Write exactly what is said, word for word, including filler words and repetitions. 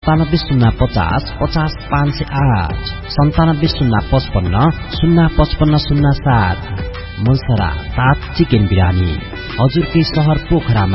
सन्तानब्बे शून्य पचास पचास पाँच सय आठ सन्तानब्बे शून्य पचपन्न शून्य पचपन्न शून्य सात। मुलसरा सात चिकन बिरानी हजुरकै शहर पोखरामा